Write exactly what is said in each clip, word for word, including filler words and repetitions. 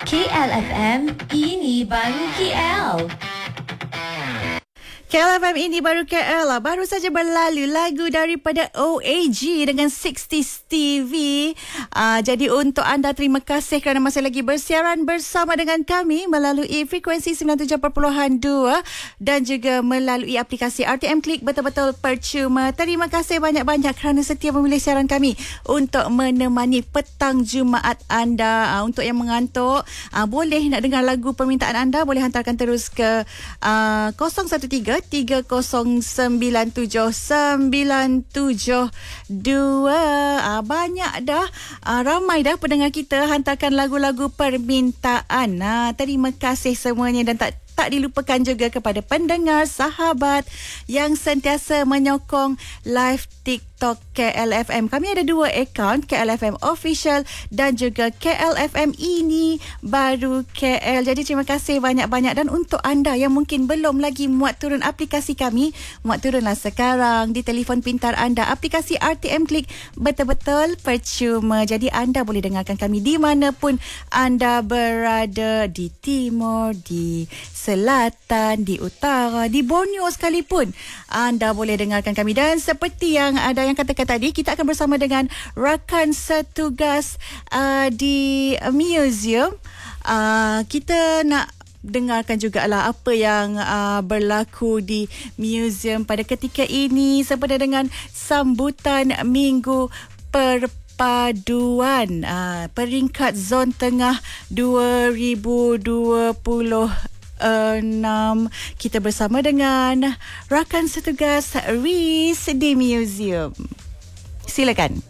K L F M, ini baru K L. K L F M ini baru K L lah. Baru saja berlalu lagu daripada O A G dengan sixties T V. Uh, jadi untuk anda, terima kasih kerana masih lagi bersiaran bersama dengan kami melalui frekuensi sembilan puluh tujuh perpuluhan dua dan juga melalui aplikasi R T M Klik, betul-betul percuma. Terima kasih banyak-banyak kerana setia memilih siaran kami untuk menemani petang Jumaat anda. Uh, untuk yang mengantuk, uh, boleh nak dengar lagu permintaan anda, boleh hantarkan terus ke uh, kosong satu tiga tiga kosong sembilan tujuh sembilan tujuh dua. Ah, banyak dah, ah, ramai dah pendengar kita hantarkan lagu-lagu permintaan. Ah, terima kasih semuanya, dan tak tak dilupakan juga kepada pendengar sahabat yang sentiasa menyokong live TikTok K L F M. Kami ada dua akaun, K L F M Official dan juga K L F M ini baru K L. Jadi terima kasih banyak-banyak. Dan untuk anda yang mungkin belum lagi muat turun aplikasi kami, muat turunlah sekarang di telefon pintar anda aplikasi R T M Klik, betul-betul percuma. Jadi anda boleh dengarkan kami di mana pun anda berada, di timur, di selatan, di utara, di Borneo sekalipun anda boleh dengarkan kami. Dan seperti yang ada yang katakan tadi, kita akan bersama dengan rakan setugas uh, di museum. Uh, kita nak dengarkan jugalah apa yang uh, berlaku di museum pada ketika ini sempena dengan sambutan Minggu Perpaduan uh, peringkat Zon Tengah dua ribu dua puluh enam. Kita bersama dengan rakan setugas Riz di museum. Silakan.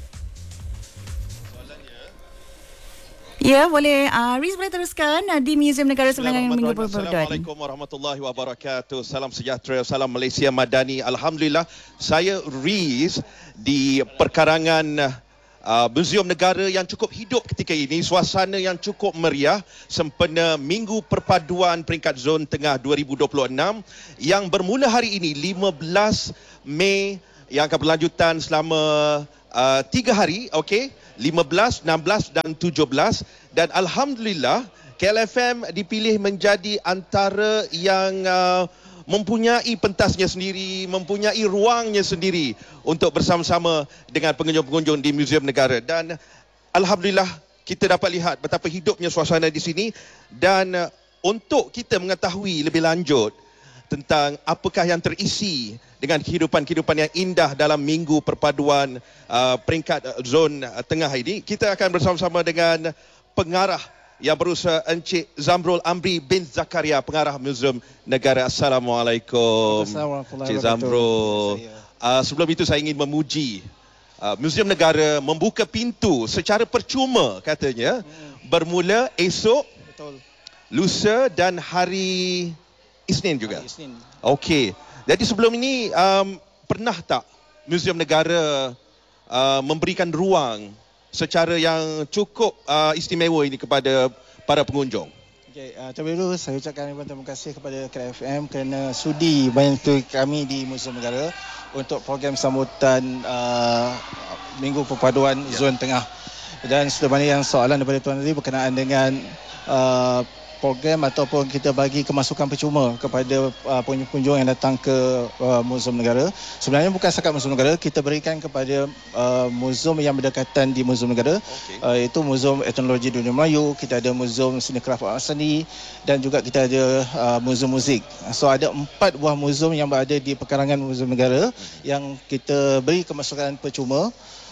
Ya, boleh. Uh, Riz boleh teruskan uh, di Museum Negara Semenanjung Minggu Perpaduan. Assalamualaikum warahmatullahi wabarakatuh. Salam sejahtera, salam Malaysia Madani. Alhamdulillah, saya Riz di perkarangan Uh, Museum Negara yang cukup hidup ketika ini, suasana yang cukup meriah sempena Minggu Perpaduan peringkat Zon Tengah dua ribu dua puluh enam yang bermula hari ini lima belas Mei, yang akan berlanjutan selama uh, tiga hari, okey, lima belas, enam belas dan tujuh belas. Dan alhamdulillah K L F M dipilih menjadi antara yang uh, mempunyai pentasnya sendiri, mempunyai ruangnya sendiri untuk bersama-sama dengan pengunjung-pengunjung di Museum Negara. Dan alhamdulillah kita dapat lihat betapa hidupnya suasana di sini. Dan uh, untuk kita mengetahui lebih lanjut tentang apakah yang terisi dengan kehidupan-kehidupan yang indah dalam Minggu Perpaduan uh, peringkat uh, Zon uh, Tengah ini, kita akan bersama-sama dengan pengarah yang berusaha, Encik Zamrul Amri bin Zakaria, pengarah Museum Negara. Assalamualaikum, Encik Zamrul. Uh, sebelum itu saya ingin memuji uh, Museum Negara membuka pintu secara percuma katanya, hmm. bermula esok, betul, lusa dan hari Isnin juga. Hari Isnin. Okey. Jadi sebelum ini um, pernah tak Museum Negara uh, memberikan ruang secara yang cukup uh, istimewa ini kepada para pengunjung? Okay, uh, terlebih dahulu saya ucapkan terima kasih kepada K L F M kerana sudi bantu kami di Museum Negara untuk program sambutan uh, Minggu Perpaduan ya. Zon Tengah. Dan sudah banyak yang soalan daripada tuan tadi berkenaan dengan uh, program ataupun kita bagi kemasukan percuma kepada uh, pengunjung yang datang ke uh, Museum Negara. Sebenarnya bukan setakat Museum Negara, kita berikan kepada uh, museum yang berdekatan di Museum Negara, okay. uh, iaitu Museum Etnologi Dunia Melayu, kita ada Museum Seni Krafт Seni dan juga kita ada uh, Museum Muzik. So ada empat buah museum yang berada di perkarangan Museum Negara yang kita beri kemasukan percuma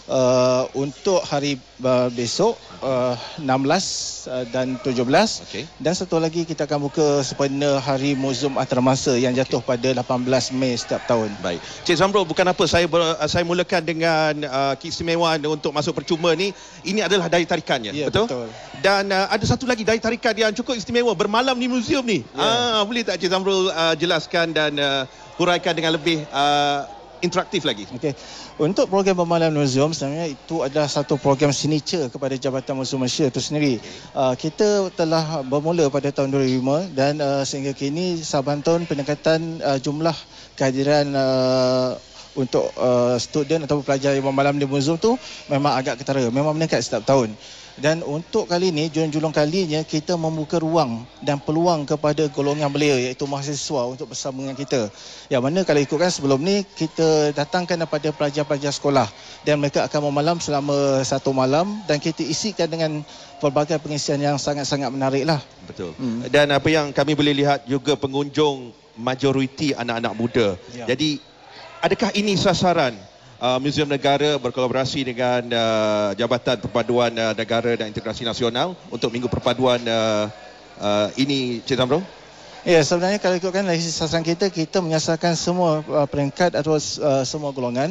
Uh, untuk hari uh, besok uh, enam belas uh, dan tujuh belas, okay. Dan satu lagi kita akan buka sempena Hari Museum Antarabangsa yang jatuh okay. pada lapan belas Mei setiap tahun. Baik. Cik Zamrul, bukan apa saya ber, saya mulakan dengan uh, keistimewaan untuk masuk percuma ni, ini adalah daya tarikannya, ya, betul? Betul. Dan uh, ada satu lagi daya tarikan yang cukup istimewa bermalam di museum ni. Ya. Ah, boleh tak Cik Zamrul uh, jelaskan dan uh, huraikan dengan lebih uh, interaktif lagi? Okey. Untuk program bermalam museum sebenarnya itu adalah satu program signature kepada Jabatan Museum Malaysia itu sendiri. Uh, kita telah bermula pada tahun dua ribu lima dan uh, sehingga kini saban tahun peningkatan uh, jumlah kehadiran uh, untuk uh, student atau pelajar yang bermalam di museum tu memang agak ketara, memang meningkat setiap tahun. Dan untuk kali ini, julung-julung kalinya kita membuka ruang dan peluang kepada golongan belia iaitu mahasiswa untuk bersama dengan kita. Yang mana kalau ikutkan sebelum ni kita datangkan daripada pelajar-pelajar sekolah dan mereka akan memalam selama satu malam dan kita isikan dengan pelbagai pengisian yang sangat-sangat menarik lah. Betul. Hmm. Dan apa yang kami boleh lihat juga pengunjung majoriti anak-anak muda. Ya. Jadi adakah ini sasaran Uh, Muzium Negara berkolaborasi dengan uh, Jabatan Perpaduan uh, Negara dan Integrasi Nasional untuk Minggu Perpaduan uh, uh, ini, Cik Zamrul? Ya, sebenarnya kalau ikutkan dari sasaran kita, kita menyasarkan semua uh, peringkat atau uh, semua golongan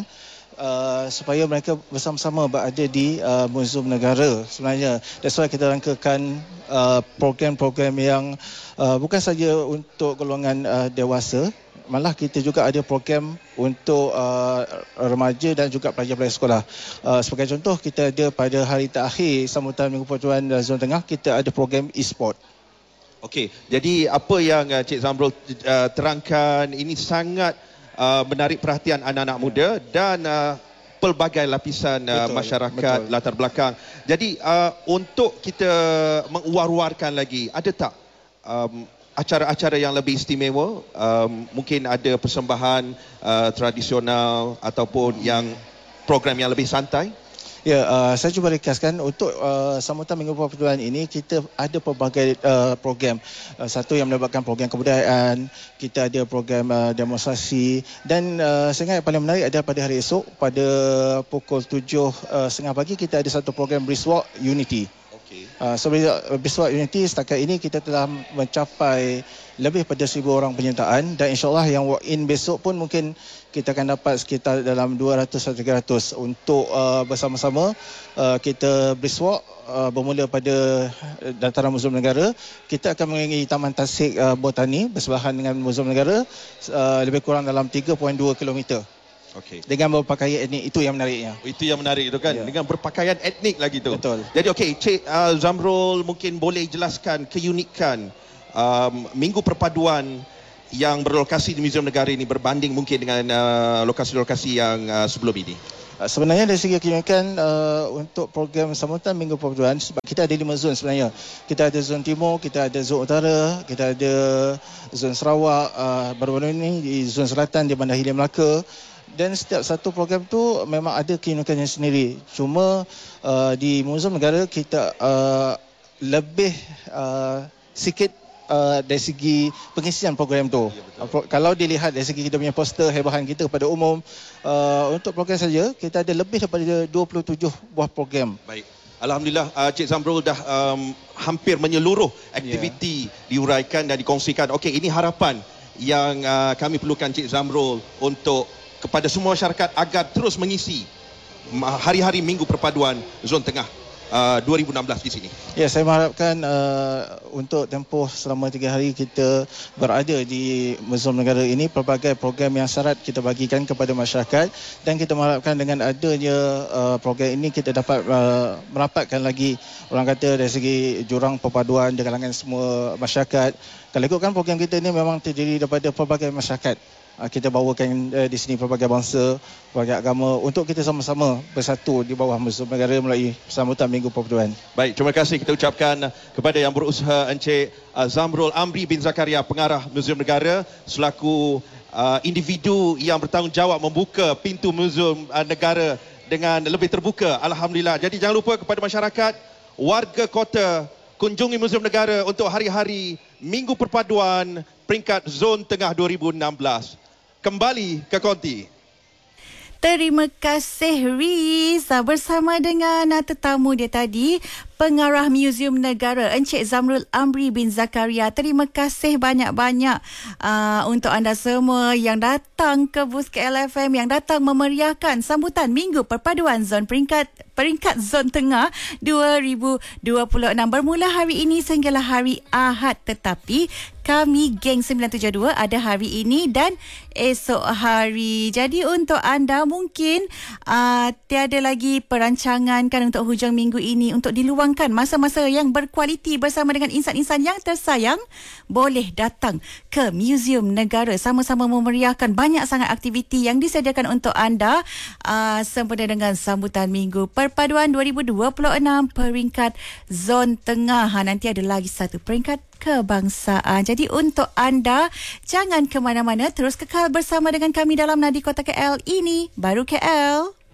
uh, supaya mereka bersama-sama berada di uh, Muzium Negara sebenarnya. That's why kita rangkakan uh, program-program yang uh, bukan saja untuk golongan uh, dewasa, malah kita juga ada program untuk uh, remaja dan juga pelajar-pelajar sekolah. Uh, sebagai contoh, kita ada pada hari terakhir sambutan Minggu Perpaduan Zon Tengah, kita ada program e-sport. Okey, jadi apa yang uh, Cik Zamrul uh, terangkan ini sangat uh, menarik perhatian anak-anak muda dan uh, pelbagai lapisan uh, betul, masyarakat betul. Latar belakang. Jadi uh, untuk kita menguar-uarkan lagi, ada tak um, acara-acara yang lebih istimewa, um, mungkin ada persembahan uh, tradisional ataupun yang program yang lebih santai? Ya, uh, saya cuba rekaskan untuk uh, sambutan Minggu Perpaduan ini kita ada pelbagai uh, program. Uh, satu yang melibatkan program kebudayaan, kita ada program uh, demonstrasi dan uh, saya ingat yang paling menarik adalah pada hari esok pada pukul tujuh tiga puluh pagi kita ada satu program Briskwalk Unity. Uh, so Briskwalk Unity setakat ini kita telah mencapai lebih pada seribu orang penyertaan dan insyaAllah yang walk in besok pun mungkin kita akan dapat sekitar dalam dua ratus atau tiga ratus untuk uh, bersama-sama uh, kita Briskwalk uh, bermula pada dataran Muzium Negara. Kita akan mengelilingi Taman Tasik uh, Botani bersebelahan dengan Muzium Negara uh, lebih kurang dalam tiga perpuluhan dua kilometer. Okay. Dengan berpakaian etnik, itu yang menariknya. Itu yang menarik itu kan, ya. Dengan berpakaian etnik lagi tu. Betul. Jadi okey, Cik uh, Zamrul mungkin boleh jelaskan keunikan um, Minggu Perpaduan yang berlokasi di Muzium Negara ini berbanding mungkin dengan uh, lokasi-lokasi yang uh, sebelum ini. Uh, sebenarnya dari segi keunikan uh, untuk program sambutan Minggu Perpaduan, sebab kita ada lima zon sebenarnya. Kita ada zon timur, kita ada zon utara, kita ada zon Sarawak, uh, baru-baru ini di zon selatan di Bandar Hilir Melaka. Dan setiap satu program tu memang ada keunikannya sendiri. Cuma uh, di Muzium Negara kita uh, lebih uh, sikit uh, dari segi pengisian program tu. Ya, uh, kalau dilihat dari segi kita punya poster hebahan kita kepada umum, uh, untuk program saja kita ada lebih daripada dua puluh tujuh buah program. Baik. Alhamdulillah, uh, Cik Zamrul dah um, hampir menyeluruh aktiviti yeah. diuraikan dan dikongsikan. Okey, ini harapan yang uh, kami perlukan Cik Zamrul untuk kepada semua masyarakat agar terus mengisi hari-hari Minggu Perpaduan Zon Tengah uh, dua ribu enam belas di sini. Ya, saya mengharapkan uh, untuk tempoh selama tiga hari kita berada di Muzium Negara ini, pelbagai program yang syarat kita bagikan kepada masyarakat dan kita mengharapkan dengan adanya uh, program ini kita dapat uh, merapatkan lagi, orang kata dari segi jurang perpaduan di kalangan semua masyarakat. Kalau ikutkan program kita ini memang terdiri daripada pelbagai masyarakat. Kita bawakan uh, di sini pelbagai bangsa, pelbagai agama untuk kita sama-sama bersatu di bawah Muzium Negara melalui sambutan Minggu Perpaduan. Baik, terima kasih kita ucapkan kepada yang berusaha Encik uh, Zamrul Amri bin Zakaria, pengarah Muzium Negara, selaku uh, individu yang bertanggungjawab membuka pintu Muzium uh, Negara dengan lebih terbuka. Alhamdulillah. Jadi jangan lupa kepada masyarakat, warga kota, kunjungi Muzium Negara untuk hari-hari Minggu Perpaduan peringkat Zon Tengah dua ribu enam belas. Kembali ke konti. Terima kasih Riz bersama dengan tetamu dia tadi, pengarah Muzium Negara Encik Zamrul Amri bin Zakaria. Terima kasih banyak-banyak uh, untuk anda semua yang datang ke bus K L F M, yang datang memeriahkan sambutan Minggu Perpaduan Zon peringkat peringkat Zon Tengah dua ribu dua puluh enam, bermula hari ini sehinggalah hari Ahad. Tetapi kami geng sembilan tujuh dua ada hari ini dan esok hari. Jadi untuk anda mungkin uh, tiada lagi perancangan kan untuk hujung minggu ini untuk diluangkan meluangkan masa-masa yang berkualiti bersama dengan insan-insan yang tersayang, boleh datang ke Museum Negara sama-sama memeriahkan banyak sangat aktiviti yang disediakan untuk anda uh, sempena dengan sambutan Minggu Perpaduan dua ribu dua puluh enam peringkat Zon Tengah. Ha, nanti ada lagi satu peringkat kebangsaan. Jadi untuk anda, jangan ke mana-mana, terus kekal bersama dengan kami dalam Nadi Kota K L. Ini Baru K L.